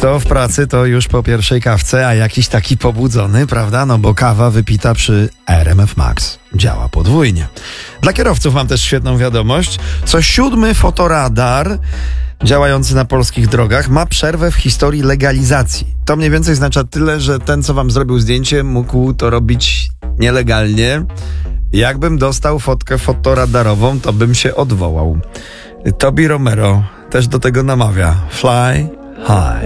Kto w pracy, to już po pierwszej kawce, a jakiś taki pobudzony, prawda? No bo kawa wypita przy RMF Max działa podwójnie. Dla kierowców mam też świetną wiadomość. Co 7. fotoradar działający na polskich drogach ma przerwę w historii legalizacji. To mniej więcej oznacza tyle, że ten, co wam zrobił zdjęcie, mógł to robić nielegalnie. Jakbym dostał fotkę fotoradarową, to bym się odwołał. Tobi Romero też do tego namawia. Fly high.